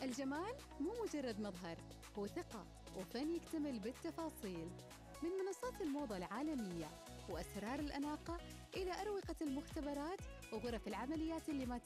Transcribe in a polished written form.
الجمال مو مجرد مظهر، هو ثقة وفن يكتمل بالتفاصيل. من منصات الموضة العالمية وأسرار الأناقة إلى أروقة المختبرات وغرف العمليات اللي ما